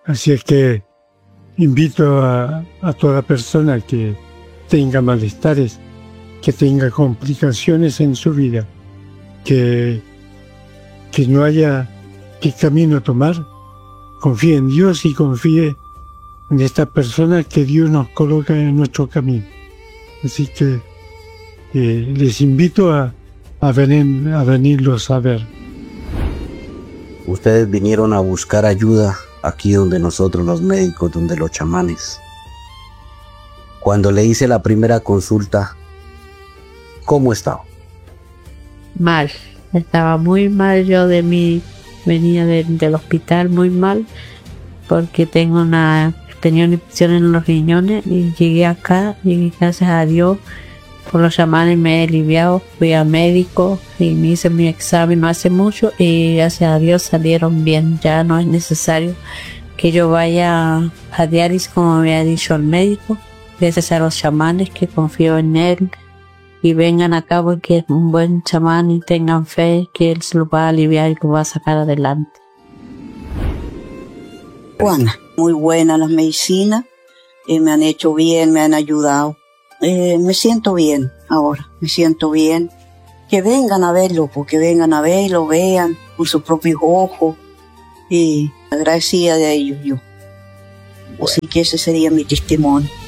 Así es que invito a toda persona que tenga malestares, que tenga complicaciones en su vida, que no haya qué camino tomar, confíe en Dios y confíe en esta persona que Dios nos coloca en nuestro camino. Así que les invito a venirlos a ver. Ustedes vinieron a buscar ayuda aquí donde nosotros los médicos, donde los chamanes. Cuando le hice la primera consulta, ¿cómo estaba? Mal, estaba muy mal. Yo venía del hospital muy mal porque tenía una infección en los riñones y llegué acá y gracias a Dios por los chamanes me he aliviado. Fui a médico y me hice mi examen no hace mucho y gracias a Dios salieron bien. Ya no es necesario que yo vaya a diálisis como me ha dicho el médico. Gracias a los chamanes que confío en él y vengan acá porque es un buen chamán y tengan fe que él se lo va a aliviar y lo va a sacar adelante. Juana, muy buenas las medicinas, me han hecho bien, me han ayudado. Me siento bien ahora, me siento bien. Que vengan a verlo, porque vengan a verlo, vean con sus propios ojos y agradecida de ellos yo. Así que ese sería mi testimonio.